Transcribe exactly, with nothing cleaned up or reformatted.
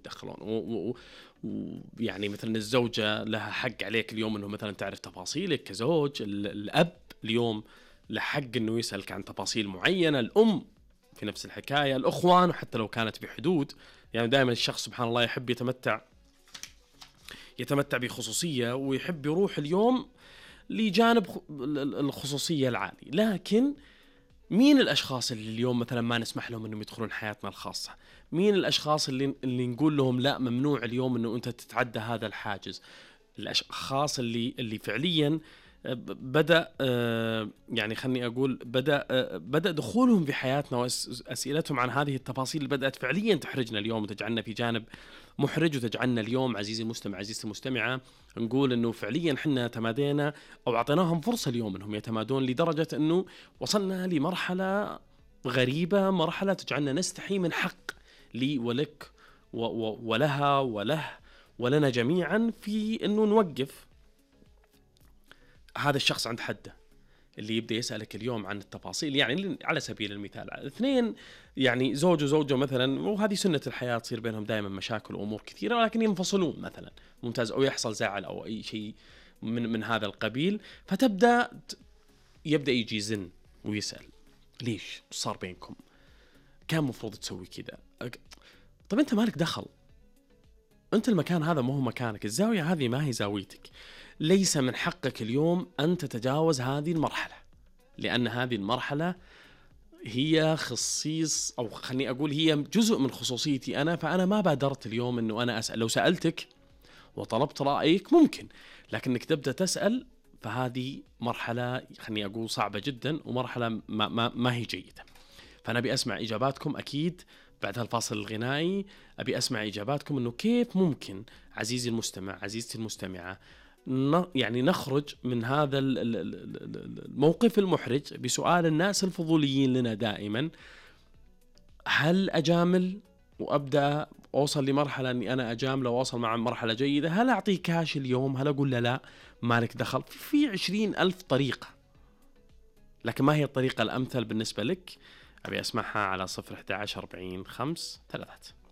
يتدخلون. ويعني مثلا الزوجة لها حق عليك اليوم أنه مثلا تعرف تفاصيلك كزوج، الأب اليوم له حق أنه يسألك عن تفاصيل معينة، الأم في نفس الحكاية، الأخوان وحتى لو كانت بحدود. يعني دائما الشخص سبحان الله يحب يتمتع يتمتع بخصوصية ويحب يروح اليوم لجانب الخصوصية العالي. لكن مين الأشخاص اللي اليوم مثلا ما نسمح لهم أنهم يدخلون حياتنا الخاصة؟ مين الأشخاص اللي اللي نقول لهم لا ممنوع اليوم أنه أنت تتعدى هذا الحاجز؟ الأشخاص اللي اللي فعليا بدأ يعني خلني أقول بدأ بدأ دخولهم في حياتنا وأسئلتهم عن هذه التفاصيل اللي بدأت فعليا تحرجنا اليوم وتجعلنا في جانب محرج، وتجعلنا اليوم عزيزي المستمع عزيزتي المستمعة نقول أنه فعليا حنا تمادينا أو أعطيناهم فرصة اليوم أنهم يتمادون، لدرجة أنه وصلنا لمرحلة غريبة، مرحلة تجعلنا نستحي من حق لي ولك ولها وله ولنا جميعا في أنه نوقف هذا الشخص عند حده اللي يبدأ يسألك اليوم عن التفاصيل. يعني على سبيل المثال اثنين يعني زوج وزوجة مثلا، وهذه سنة الحياة تصير بينهم دائما مشاكل وأمور كثيرة، ولكن ينفصلون مثلا ممتاز، أو يحصل زعل أو أي شيء من من هذا القبيل، فتبدأ يبدأ يجي زن ويسأل ليش صار بينكم، كان مفروض تسوي كذا. طب أنت مالك دخل، أنت المكان هذا مو هو مكانك، الزاوية هذه ما هي زاويتك، ليس من حقك اليوم أن تتجاوز هذه المرحلة، لأن هذه المرحلة هي خصيص أو خلني أقول هي جزء من خصوصيتي أنا، فأنا ما بادرت اليوم أنه أنا أسأل. لو سألتك وطلبت رأيك ممكن، لكنك تبدأ تسأل فهذه مرحلة خلني أقول صعبة جدا، ومرحلة ما, ما, ما هي جيدة. فأنا أبي أسمع إجاباتكم أكيد بعد هالفاصل الغنائي، أبي أسمع إجاباتكم أنه كيف ممكن عزيزي المستمع عزيزتي المستمعة يعني نخرج من هذا الموقف المحرج بسؤال الناس الفضوليين لنا دائما: هل أجامل وأبدأ أوصل لمرحلة أني أنا أجامل وأوصل مع مرحلة جيدة؟ هل أعطيه كاش اليوم؟ هل أقول له لا مالك دخل؟ في عشرين ألف طريقة، لكن ما هي الطريقة الأمثل بالنسبة لك؟ أبي أسمعها على صفر إحدى عشر أربعين خمس ثلاثات.